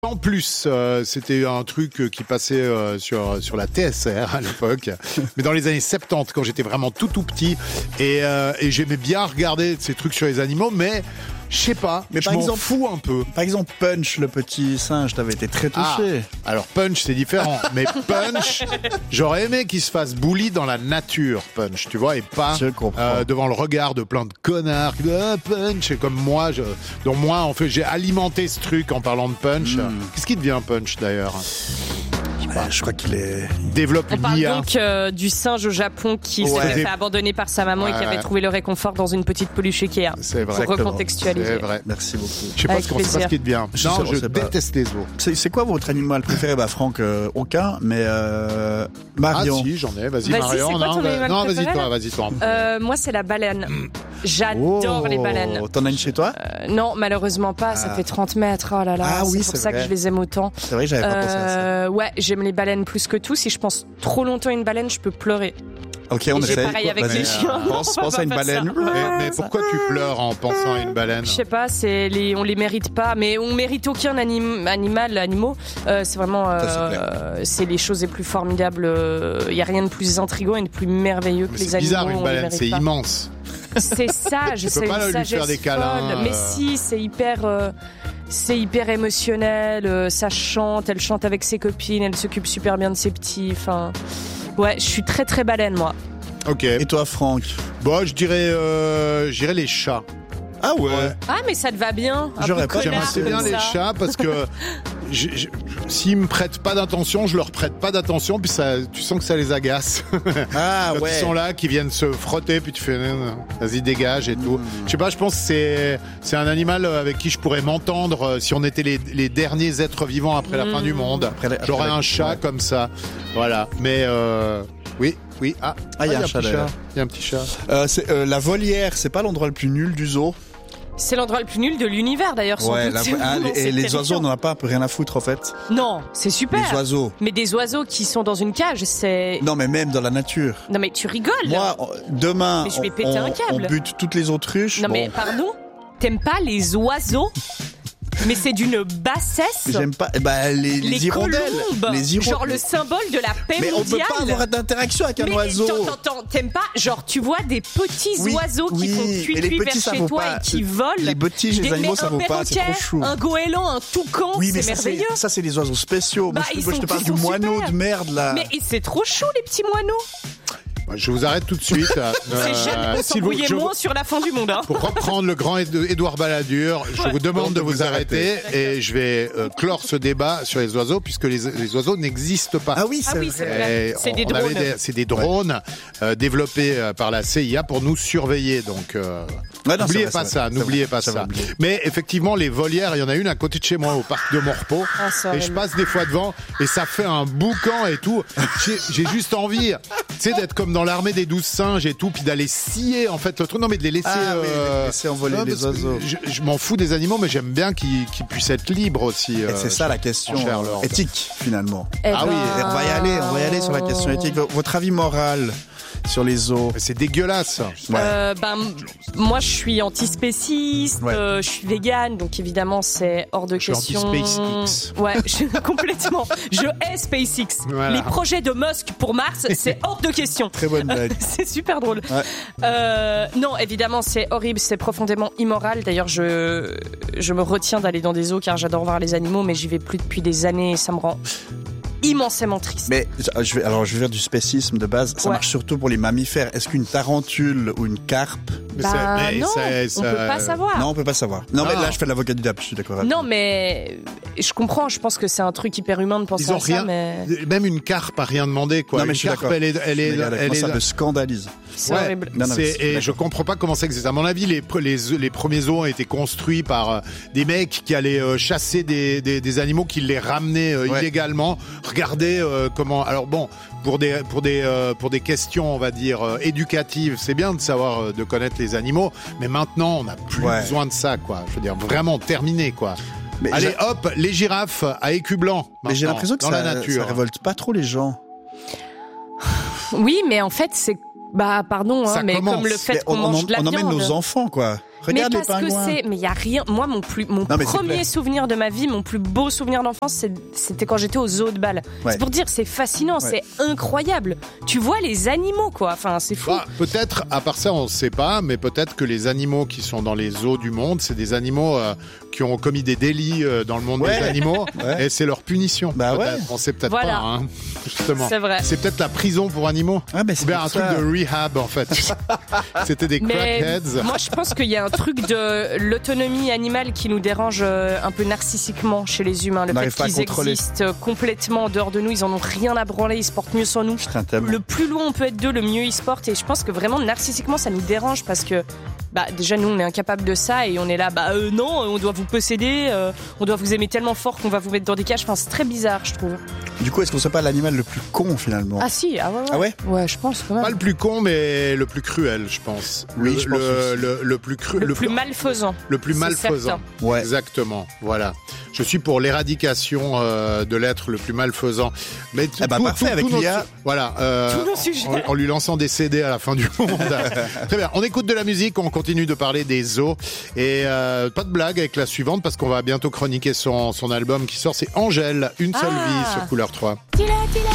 En plus, c'était un truc qui passait sur la TSR à l'époque, mais dans les années 70 quand j'étais vraiment tout petit et j'aimais bien regarder ces trucs sur les animaux, mais je sais pas, mais je m'en fous un peu. Par exemple, Punch, le petit singe, t'avais été très touché. Alors Punch, c'est différent, mais Punch, j'aurais aimé qu'il se fasse bully dans la nature, Punch, tu vois, et pas devant le regard de plein de connards. Punch, et comme moi, donc moi, en fait, j'ai alimenté ce truc en parlant de Punch. Qu'est-ce qui devient Punch d'ailleurs ? Je crois qu'il est... Développe On une parle IA. donc du singe au Japon qui s'était fait abandonner par sa maman et qui avait trouvé le réconfort dans une petite peluche Ikea. C'est vrai. Pour recontextualiser. C'est vrai. Merci beaucoup. Je sais pas ce qui devient. Non, je déteste les os. C'est quoi votre animal préféré ? Franck, aucun, mais Marion. Ah si, j'en ai. Vas-y, Vas-y, Marion. c'est quoi ton animal Vas-y toi. Moi, c'est la baleine. J'adore les baleines. T'en as une chez toi ? Non, malheureusement pas. Ça fait 30 mètres. Oh là là. Ah oui, c'est pour ça que je les aime autant. C'est vrai, j'avais pas pensé à ça. Ouais, j'aime les baleines plus que tout. Si je pense trop longtemps à une baleine, je peux pleurer. Ok, on essaie. Pareil avec les chiens. Pense à une baleine. Mais pourquoi tu pleures en pensant à une baleine ? Je sais pas, on les mérite pas, mais on mérite aucun animaux. C'est vraiment, c'est les choses les plus formidables. Il y a rien de plus intriguant et de plus merveilleux que les animaux. C'est bizarre une baleine, c'est immense. C'est ça, je sais. Tu peux pas lui faire des câlins. Mais si, c'est hyper émotionnel. Elle chante avec ses copines, elle s'occupe super bien de ses petits. Enfin, ouais, je suis très très baleine moi. Ok. Et toi, Franck ? Bon, je dirais les chats. Ah ouais. Ah mais ça te va bien. J'aurais pas. J'aime assez bien les chats parce que s'ils me prêtent pas d'attention, je leur prête pas d'attention, puis ça, tu sens que ça les agace. Ah quand ouais. ils sont là, qui viennent se frotter, puis tu fais vas-y dégage et tout. Je sais pas, je pense que c'est un animal avec qui je pourrais m'entendre si on était les derniers êtres vivants après la fin du monde. J'aurais un chat comme ça, voilà. Mais oui. Il y a un chat. Il y a un petit chat. La volière, c'est pas l'endroit le plus nul du zoo ? C'est l'endroit le plus nul de l'univers d'ailleurs. Et les oiseaux, on n'en a pas un peu rien à foutre en fait. Non, c'est super. Les oiseaux. Mais des oiseaux qui sont dans une cage, c'est... Non mais même dans la nature. Non mais tu rigoles. Moi, demain, mais je vais péter un câble. On bute toutes les autruches. Non mais pardon, t'aimes pas les oiseaux ? Mais c'est d'une bassesse. J'aime pas. Les hirondelles. Colombes. Les hirondelles. Genre le symbole de la paix mondiale. Mais on peut pas avoir d'interaction avec un oiseau. T'aimes pas. Genre tu vois des petits oiseaux qui font cuit vers chez toi et qui volent. Les petits, les animaux, ça vaut pas. C'est trop chou. Un goéland, un toucan, c'est merveilleux. Ça, c'est les oiseaux spéciaux. Moi, je te parle du moineau de merde là. Mais c'est trop chou les petits moineaux. Je vous arrête tout de suite. C'est jamais de s'embrouiller moins sur la fin du monde. Pour reprendre le grand Édouard Balladur, je vous demande de vous arrêter et je vais clore ce débat sur les oiseaux puisque les oiseaux n'existent pas. Ah oui, c'est vrai. C'est des drones. C'est des drones développés par la CIA pour nous surveiller. Donc n'oubliez pas ça. Mais effectivement, les volières, il y en a une à côté de chez moi au parc de Morpot et je passe des fois devant et ça fait un boucan et tout. J'ai juste envie, tu sais, d'être comme dans l'armée des 12 singes et tout, puis d'aller scier en fait le truc. Non mais de les laisser, laisser envoler les oiseaux. Je m'en fous des animaux, mais j'aime bien qu'ils puissent être libres aussi. Et c'est ça la question éthique finalement. Oui, on va y aller sur la question éthique. Votre avis moral sur les zoos? C'est dégueulasse. Moi, je suis antispéciste, je suis végane, donc évidemment, c'est hors de question. Je suis anti-SpaceX. Ouais, complètement. Je hais SpaceX. Voilà. Les projets de Musk pour Mars, c'est hors de question. Très bonne blague. C'est super drôle. Ouais. Non, évidemment, c'est horrible, c'est profondément immoral. D'ailleurs, je me retiens d'aller dans des zoos car j'adore voir les animaux, mais j'y vais plus depuis des années et ça me rend immensément triste. Mais je vais faire du spécisme de base. Ça marche surtout pour les mammifères. Est-ce qu'une tarentule ou une carpe? Non, on peut pas savoir. Non, on peut pas savoir. Non, mais là, je fais l'avocat du diable. Je suis d'accord. Non, mais je comprends. Je pense que c'est un truc hyper humain de penser à ça. Mais même une carpe a rien demandé, quoi. Non, mais une carpe, ça me scandalise. C'est horrible. Et je comprends pas comment ça existe. À mon avis, les premiers zoos ont été construits par des mecs qui allaient chasser des animaux, qui les ramenaient illégalement. Regardez comment. Alors bon, pour des questions, on va dire éducatives, c'est bien de savoir, de connaître les animaux, mais maintenant on n'a plus besoin de ça, quoi. Je veux dire, vraiment terminé, quoi. Mais allez, hop, les girafes à écus blancs. Mais j'ai l'impression que la nature, ça révolte pas trop les gens. Oui, mais en fait, c'est pardon, mais comme le fait qu'on mange de la viande. On emmène nos enfants, quoi. Regarde mais les parce pingouins. mais il y a rien. Moi, mon premier souvenir de ma vie, mon plus beau souvenir d'enfance, c'était quand j'étais au zoo de Bâle. Ouais. C'est pour dire, c'est fascinant, c'est incroyable. Tu vois les animaux, quoi. Enfin, c'est fou. Peut-être, à part ça, on ne sait pas, mais peut-être que les animaux qui sont dans les zoos du monde, c'est des animaux qui ont commis des délits dans le monde des animaux, et c'est leur punition. Bah ouais. On sait peut-être Voilà. pas, hein, justement. C'est vrai. C'est peut-être la prison pour animaux. Ah, ben c'est Ou bien pour un ça. truc de rehab, en fait. C'était des crackheads. Moi, je pense qu'il y a un truc de l'autonomie animale qui nous dérange un peu narcissiquement chez les humains. Le On fait n'arrive pas à qu'ils contrôler. existent complètement en dehors de nous, ils en ont rien à branler, ils se portent mieux sans nous. Le plus loin on peut être d'eux, le mieux ils se portent. Et je pense que vraiment narcissiquement, ça nous dérange parce que déjà nous on est incapable de ça et on est là non, on doit vous posséder, on doit vous aimer tellement fort qu'on va vous mettre dans des cages. Enfin, c'est très bizarre, je trouve. Du coup, est-ce qu'on ne serait pas l'animal le plus con finalement? Ah si, Ah ouais? Ouais, je pense quand même. Pas le plus con, mais le plus cruel, je pense. Oui, je pense aussi. Le plus cruel. Le plus malfaisant. Le plus C'est malfaisant. certain. Ouais. Exactement. Voilà. Je suis pour l'éradication de l'être le plus malfaisant. Mais parfait, avec l'IA. Voilà. Tous nos sujets. En lui lançant des CD à la fin du monde. Très bien. On écoute de la musique, on continue de parler des zoos. Et pas de blague avec la suivante parce qu'on va bientôt chroniquer son album qui sort. C'est Angèle, une seule vie sur Couleur 3.